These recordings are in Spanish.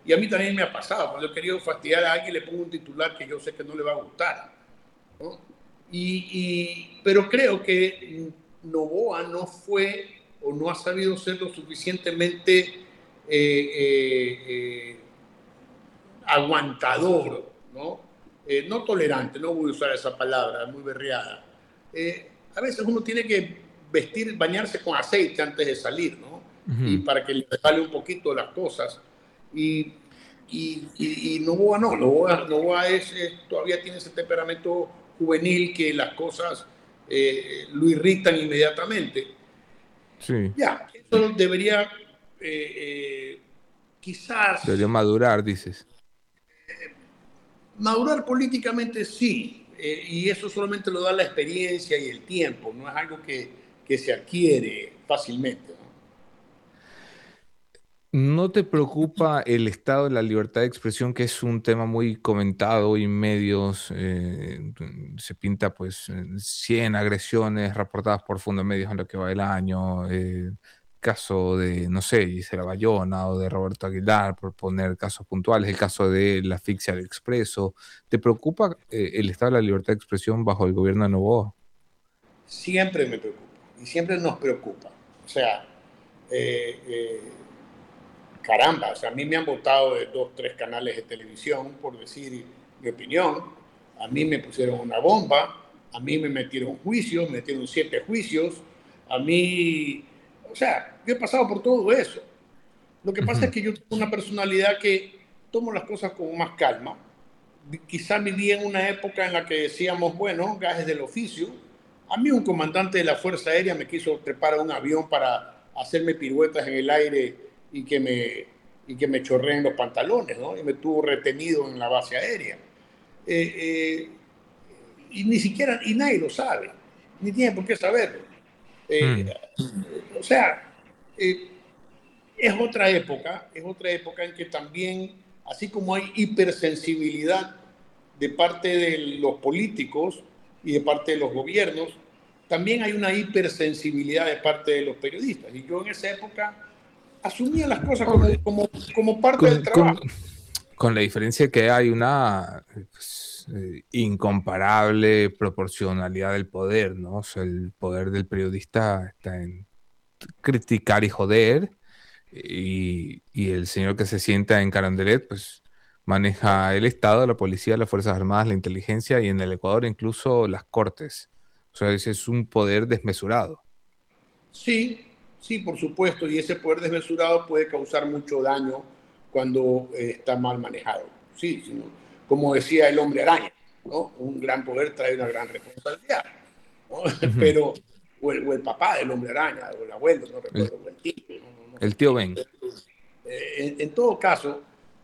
Y a mí también me ha pasado, cuando he querido fastidiar a alguien le pongo un titular que yo sé que no le va a gustar, ¿no? Pero creo que Noboa no fue o no ha sabido ser lo suficientemente aguantador, ¿no? No tolerante, no voy a usar esa palabra, es muy berreada. A veces uno tiene que bañarse con aceite antes de salir, ¿no? Y Ujú. para que le sale un poquito las cosas. Y, y Novoa no, Novoa todavía tiene ese temperamento juvenil que las cosas lo irritan inmediatamente. Sí, Ya, eso debería eh, debería quizás madurar, dices. madurar políticamente sí, y eso solamente lo da la experiencia y el tiempo, no es algo que se adquiere fácilmente, ¿no? ¿No te preocupa el estado de la libertad de expresión, que es un tema muy comentado hoy en medios? Se pinta pues 100 agresiones reportadas por Fundamedios en lo que va del año, caso de, no sé, Gisela Bayona o de Roberto Aguilar, por poner casos puntuales, el caso de la asfixia del Expreso. ¿Te preocupa el estado de la libertad de expresión bajo el gobierno de Noboa? Siempre me preocupa y siempre nos preocupa. O sea, eh, eh, caramba, o sea, a mí me han votado de dos, tres canales de televisión por decir mi opinión, a mí me pusieron una bomba, a mí me metieron juicios, me metieron 7 juicios, a mí, o sea, yo he pasado por todo eso. Lo que pasa es Ujú. que yo tengo una personalidad que tomo las cosas con más calma. Quizá viví en una época en la que decíamos, bueno, gajes del oficio. A mí un comandante de la Fuerza Aérea me quiso trepar a un avión para hacerme piruetas en el aire y que me, y que me chorreen los pantalones, ¿no? Y me tuvo retenido en la base aérea. Eh, eh, y ni siquiera, y nadie lo sabe, ni tiene por qué saberlo. Eh, Mm. o sea, eh, es otra época en que también, así como hay hipersensibilidad de parte de los políticos y de parte de los gobiernos, también hay una hipersensibilidad de parte de los periodistas. Y yo en esa época asumía las cosas Hombre, como parte del con, con- trabajo. con la diferencia que hay una pues, incomparable proporcionalidad del poder, ¿no? O sea, el poder del periodista está en criticar y joder, y el señor que se sienta en Carondelet, pues maneja el Estado, la policía, las Fuerzas Armadas, la inteligencia y en el Ecuador incluso las cortes. O sea, ese es un poder desmesurado. Sí, sí, por supuesto, y ese poder desmesurado puede causar mucho daño cuando está mal manejado. Sí, sino, como decía el hombre araña, ¿no? Un gran poder trae una gran responsabilidad, ¿no? Ujú. Pero, o el papá del hombre araña, o el abuelo, no El, recuerdo, o el tío, no sé el tío quién. Ben. En todo caso,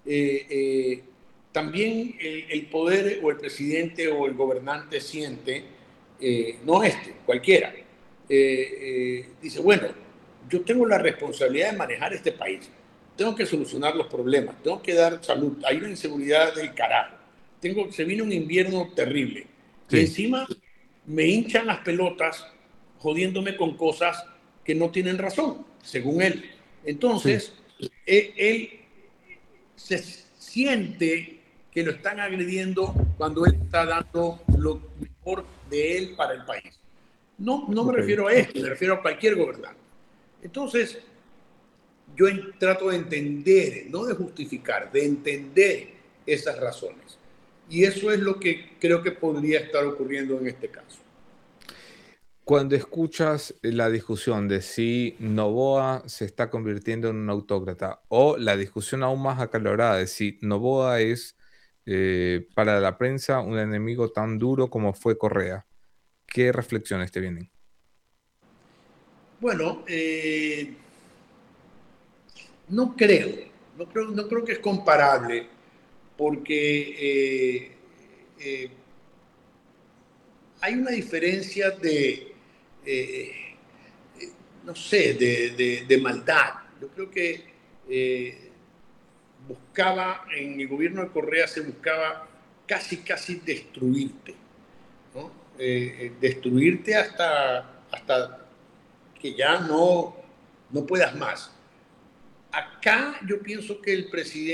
también el poder o el presidente o el gobernante siente, no este, cualquiera, dice, bueno, yo tengo la responsabilidad de manejar este país, tengo que solucionar los problemas, tengo que dar salud, hay una inseguridad del carajo, se viene un invierno terrible y Sí. encima me hinchan las pelotas jodiéndome con cosas que no tienen razón, según él. Sí. Entonces, él se siente que lo están agrediendo cuando él está dando lo mejor de él para el país. No, no me Ok. refiero a esto, me refiero a cualquier gobernante. Entonces, yo trato de entender, no de justificar, de entender esas razones. Y eso es lo que creo que podría estar ocurriendo en este caso. Cuando escuchas la discusión de si Noboa se está convirtiendo en un autócrata, o la discusión aún más acalorada de si Noboa es para la prensa un enemigo tan duro como fue Correa, ¿qué reflexiones te vienen? Bueno, no creo, no creo que es comparable, porque eh, hay una diferencia eh, no sé, de maldad. Yo creo que eh, en el gobierno de Correa se buscaba casi destruirte, ¿no? Destruirte hasta que ya no puedas más. Acá yo pienso que el presidente